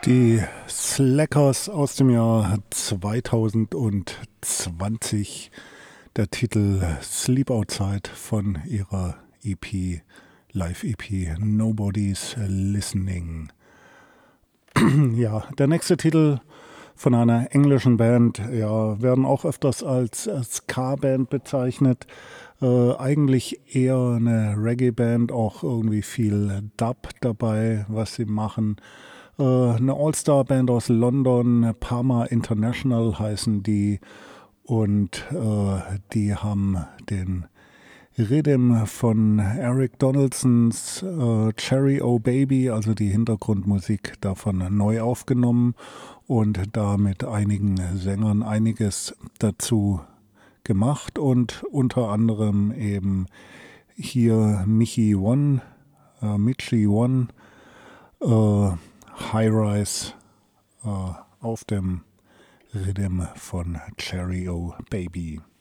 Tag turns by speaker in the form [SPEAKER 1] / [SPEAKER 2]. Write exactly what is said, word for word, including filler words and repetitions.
[SPEAKER 1] Die Slackers aus dem Jahr zwanzig zwanzig, der Titel Sleep Outside von ihrer E P, Live-E P Nobody's Listening. Ja, der nächste Titel von einer englischen Band, ja, werden auch öfters als Ska-Band bezeichnet. Äh, eigentlich eher eine Reggae-Band, auch irgendwie viel Dub dabei, was sie machen. Äh, eine All-Star-Band aus London, Parma International heißen die, und äh, die haben den Rhythm von Eric Donaldsons äh, Cherry O Baby, also die Hintergrundmusik davon, neu aufgenommen und da mit einigen Sängern einiges dazu gemacht, und unter anderem eben hier Michi One, äh, Michi One, äh, High Rise äh, auf dem Rhythm von Cherry O Baby.